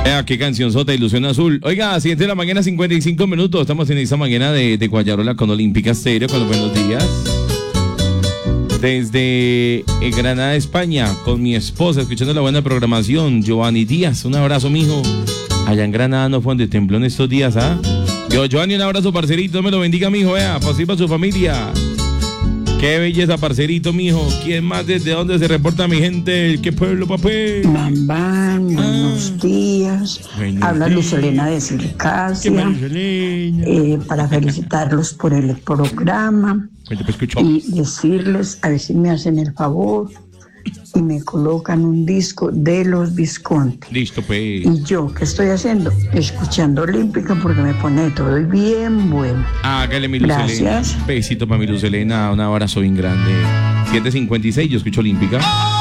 Qué canción sota, Ilusión Azul. Oiga, 7 de la mañana, 55 minutos. Estamos en esta mañana de Guayarola con Olímpica Estéreo, con los buenos días. Desde Granada, España, con mi esposa, escuchando la buena programación. Giovanni Díaz, un abrazo, mijo. Allá en Granada no fue donde tembló en estos días, ¿ah? Giovanni, un abrazo, parcerito. Me lo bendiga, mijo, vea. Pasiva a su familia. Qué belleza, parcerito, mijo. ¿Quién más? ¿Desde dónde se reporta mi gente? ¿Qué pueblo, papé? Bambán, buenos días. Habla Luz Elena de Circasia. Para felicitarlos por el programa y decirles, a ver si me hacen el favor y me colocan un disco de los Visconti. Listo, pues. Y yo, ¿qué estoy haciendo? Escuchando Olímpica porque me pone todo bien bueno. Hágale, mi Luz Gracias. Elena. Besito para mi Luz Elena, un abrazo bien grande. 7:56, yo escucho Olímpica.